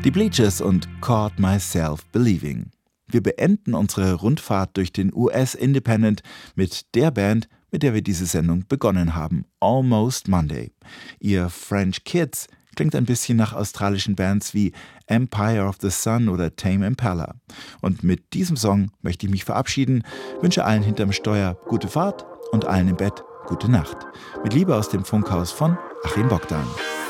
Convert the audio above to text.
Die Bleachers und Caught Myself Believing. Wir beenden unsere Rundfahrt durch den US-Independent mit der Band, mit der wir diese Sendung begonnen haben, Almost Monday. Ihr French Kids klingt ein bisschen nach australischen Bands wie Empire of the Sun oder Tame Impala. Und mit diesem Song möchte ich mich verabschieden, wünsche allen hinterm Steuer gute Fahrt und allen im Bett gute Nacht. Mit Liebe aus dem Funkhaus von Achim Bogdan.